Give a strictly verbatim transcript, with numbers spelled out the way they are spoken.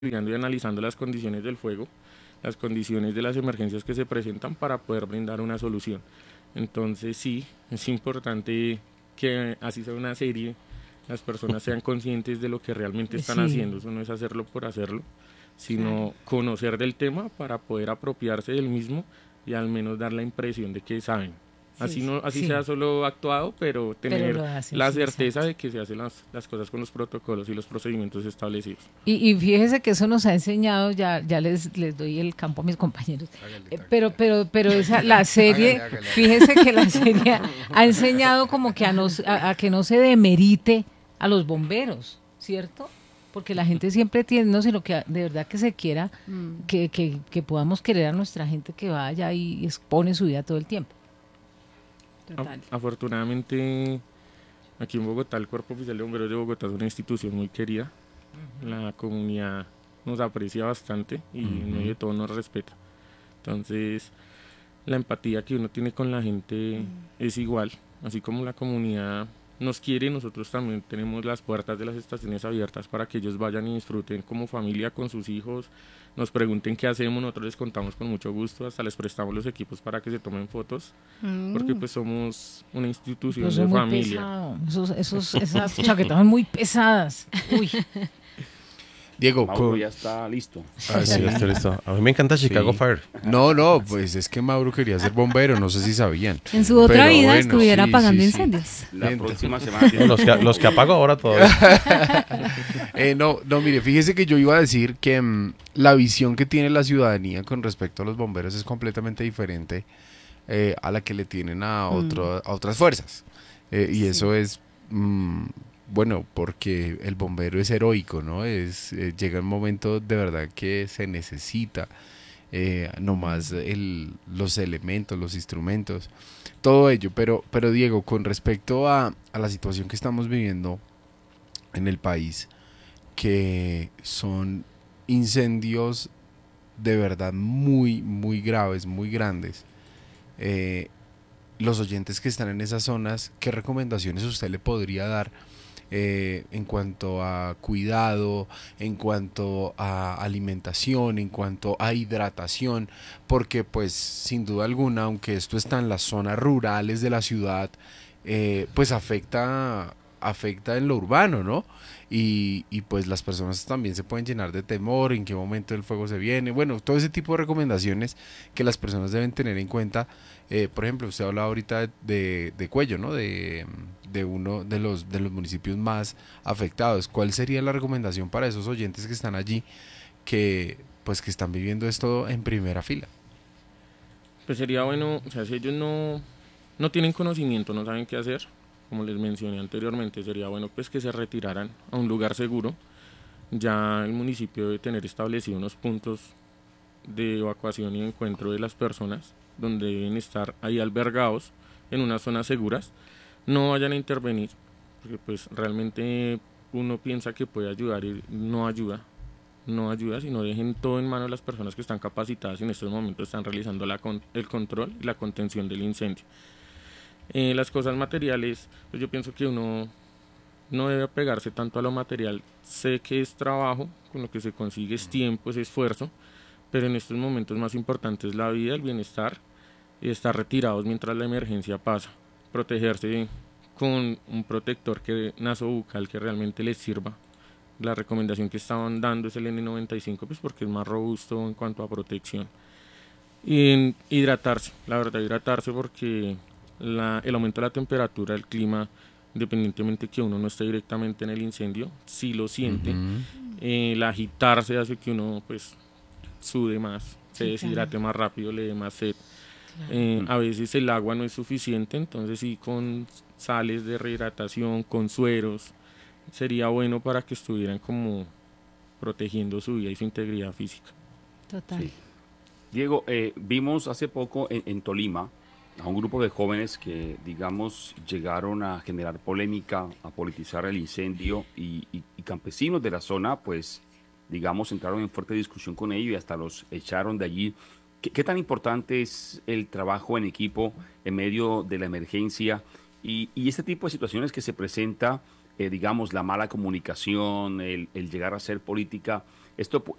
estudiando y analizando las condiciones del fuego, las condiciones de las emergencias que se presentan para poder brindar una solución. Entonces sí, es importante que así sea una serie, las personas sean conscientes de lo que realmente están Sí, haciendo. Eso no es hacerlo por hacerlo, claro. sino conocer del tema para poder apropiarse del mismo y al menos dar la impresión de que saben. Sí, Así, no, así sea sí, solo actuado, pero pero tener lo hacen, la sí, certeza exacto. de que se hacen las, las cosas con los protocolos y los procedimientos establecidos. Y, y fíjese que eso nos ha enseñado, ya, ya les, les doy el campo a mis compañeros, Hágale, eh, pero, tranquila. pero, pero esa, Tranquila. la Hágale, serie, hágale, hágale. fíjese que la serie ha, ha enseñado como que a, nos, a, a que no se demerite a los bomberos, ¿cierto? Porque la gente siempre tiene, no, sino que de verdad que se quiera, que, que, que podamos querer a nuestra gente que vaya y expone su vida todo el tiempo. A- Total. afortunadamente, aquí en Bogotá, el Cuerpo Oficial de Bomberos de Bogotá es una institución muy querida. La comunidad nos aprecia bastante y en medio de Ujú. todo nos respeta. Entonces, la empatía que uno tiene con la gente es igual. Así como la comunidad nos quiere, nosotros también tenemos las puertas de las estaciones abiertas para que ellos vayan y disfruten como familia con sus hijos, nos pregunten qué hacemos, nosotros les contamos con mucho gusto, hasta les prestamos los equipos para que se tomen fotos, porque Mm, pues somos una pero institución eso es de muy familia. pesado. Esos, esos, esas chaquetas son muy pesadas. Uy. Diego, Mauro con... ya está listo. Ah, Sí, sí, ya estoy listo. A mí me encanta Chicago sí. Fire. No, no, pues es que Mauro quería ser bombero, no sé si sabían. En su otra Pero vida bueno, estuviera sí, sí, apagando sí. incendios. La Ent- próxima semana tiene Los que, los que Mauro. apago ahora todavía. Eh, no, no, mire, fíjese que yo iba a decir que mm, la visión que tiene la ciudadanía con respecto a los bomberos es completamente diferente eh, a la que le tienen a, Mm, otro, a otras fuerzas. Eh, y sí. eso es, mm, bueno, porque el bombero es heroico, ¿no? Es, eh, llega un momento de verdad que se necesita eh, nomás el, los elementos, los instrumentos, todo ello. Pero, pero Diego, con respecto a, a la situación que estamos viviendo en el país, que son incendios de verdad muy, muy graves, muy grandes. Eh, los oyentes que están en esas zonas, ¿qué recomendaciones usted le podría dar eh, en cuanto a cuidado, en cuanto a alimentación, en cuanto a hidratación? Porque pues sin duda alguna, aunque esto está en las zonas rurales de la ciudad, eh, pues afecta, afecta en lo urbano, ¿no? Y, y pues las personas también se pueden llenar de temor, en qué momento el fuego se viene, bueno, todo ese tipo de recomendaciones que las personas deben tener en cuenta. Eh, por ejemplo, usted hablaba ahorita de, de Cuello, ¿no? De, de uno de los, de los municipios más afectados. ¿Cuál sería la recomendación para esos oyentes que están allí, que pues que están viviendo esto en primera fila? Pues sería bueno, o sea, si ellos no, no tienen conocimiento, no saben qué hacer, como les mencioné anteriormente, sería bueno pues que se retiraran a un lugar seguro. Ya el municipio debe tener establecido unos puntos de evacuación y encuentro de las personas donde deben estar ahí albergados en unas zonas seguras. No vayan a intervenir, porque pues realmente uno piensa que puede ayudar y no ayuda, no ayuda, sino dejen todo en manos de las personas que están capacitadas y en estos momentos están realizando la con- el control y la contención del incendio. Eh, las cosas materiales, pues yo pienso que uno no debe apegarse tanto a lo material. Sé que es trabajo, con lo que se consigue es tiempo, es esfuerzo, pero en estos momentos más importante es la vida, el bienestar y estar retirados mientras la emergencia pasa. Protegerse con un protector que nasobucal que realmente les sirva. La recomendación que estaban dando es el N noventa y cinco, pues porque es más robusto en cuanto a protección. Y hidratarse, la verdad, hidratarse porque la, el aumento de la temperatura, el clima, independientemente que uno no esté directamente en el incendio, sí lo siente. Ujú. Eh, el agitarse hace que uno pues sude más, se Sí, claro. deshidrate más rápido, le dé más sed. Claro. Eh, Mm. a veces el agua no es suficiente, entonces sí con sales de rehidratación, con sueros, sería bueno para que estuvieran como protegiendo su vida y su integridad física. Total. Sí. Diego, eh, vimos hace poco en, en Tolima a un grupo de jóvenes que, digamos, llegaron a generar polémica, a politizar el incendio y, y- y campesinos de la zona, pues, digamos, entraron en fuerte discusión con ellos y hasta los echaron de allí. ¿Qué, qué tan importante es el trabajo en equipo en medio de la emergencia y, y este tipo de situaciones que se presenta, eh, digamos, la mala comunicación, el, el llegar a hacer política? Esto